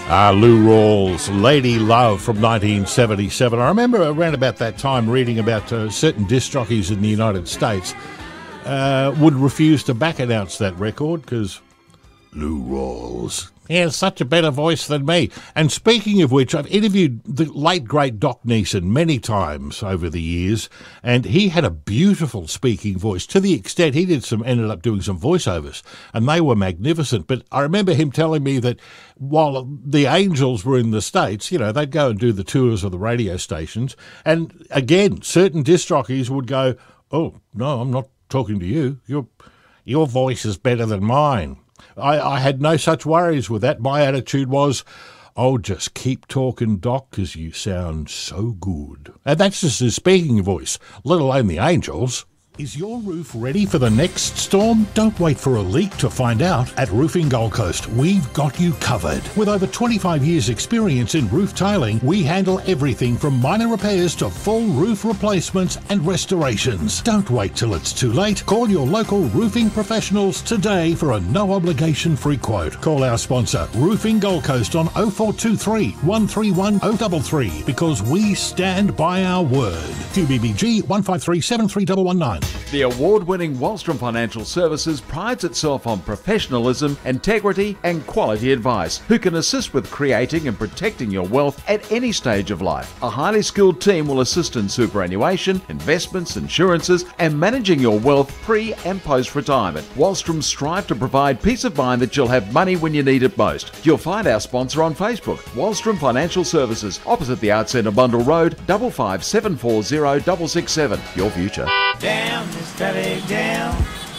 Lou Rawls, Lady Love from 1977. I remember around about that time reading about certain disc jockeys in the United States would refuse to back announce that record because Lou Rawls, he has such a better voice than me. And speaking of which, I've interviewed the late, great Doc Neeson many times over the years, and he had a beautiful speaking voice to the extent he ended up doing some voiceovers, and they were magnificent. But I remember him telling me that while the Angels were in the States, they'd go and do the tours of the radio stations, and again, certain disc jockeys would go, "Oh, no, I'm not talking to you. Your voice is better than mine." I had no such worries with that. My attitude was, "Oh, just keep talking, Doc, because you sound so good." And that's just his speaking voice, let alone the Angels. Is your roof ready for the next storm? Don't wait for a leak to find out. At Roofing Gold Coast, we've got you covered. With over 25 years' experience in roof tiling, we handle everything from minor repairs to full roof replacements and restorations. Don't wait till it's too late. Call your local roofing professionals today for a no-obligation free quote. Call our sponsor, Roofing Gold Coast, on 0423 131 033 because we stand by our word. QBBG 153 73119. The award-winning Wallstrom Financial Services prides itself on professionalism, integrity and quality advice, who can assist with creating and protecting your wealth at any stage of life. A highly skilled team will assist in superannuation, investments, insurances and managing your wealth pre and post-retirement. Wallstrom strive to provide peace of mind that you'll have money when you need it most. You'll find our sponsor on Facebook, Wallstrom Financial Services, opposite the Arts Centre, Bundle Road, 55740 667. Your future. Down, Miss Valley, down.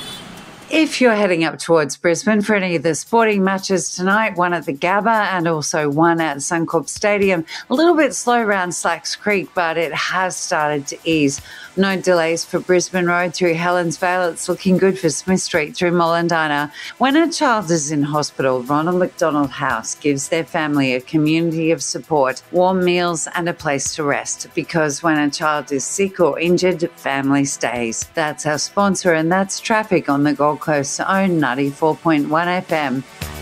If you're heading up towards Brisbane for any of the sporting matches tonight, one at the Gabba and also one at Suncorp Stadium, a little bit slow around Slacks Creek, but it has started to ease. No delays for Brisbane Road through Helensvale. It's looking good for Smith Street through Mollendina. When a child is in hospital, Ronald McDonald House gives their family a community of support, warm meals and a place to rest. Because when a child is sick or injured, family stays. That's our sponsor, and that's traffic on the Gold Coast's own 94.1 FM.